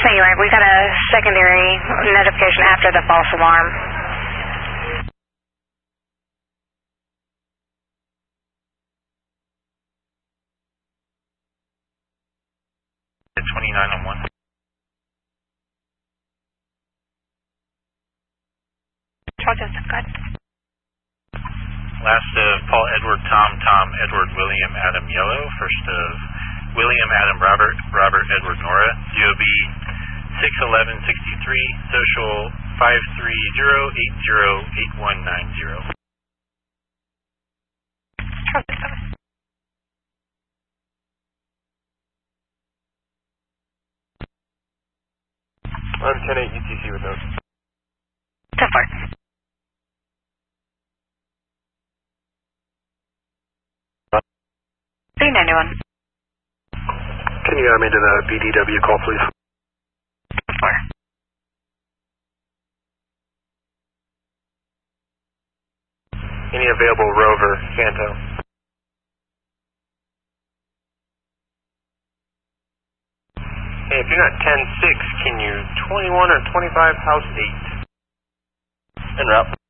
Singular, we've got a secondary notification after the false alarm. At 29 on 1. Joseph, go ahead. Last of Paul Edward Tom Tom Edward William Adam Yellow. First of William Adam Robert Robert Edward Nora. GOB 61163. Social 530808190. I'm 10-8 UTC with those. 10-4. C91. Can you add me to the BDW call, please? 4. Any available Rover, Santo? Hey, if you're not 10-6, can you 21 or 25 house 8? En route.